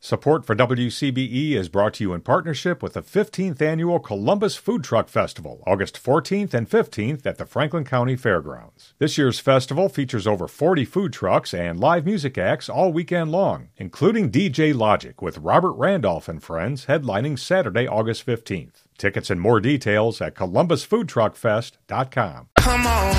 Support for WCBE is brought to you in partnership with the 15th Annual Columbus Food Truck Festival, August 14th and 15th at the Franklin County Fairgrounds. This year's festival features over 40 food trucks and live music acts all weekend long, including DJ Logic with Robert Randolph and Friends headlining Saturday, August 15th. Tickets and more details at columbusfoodtruckfest.com. Come on.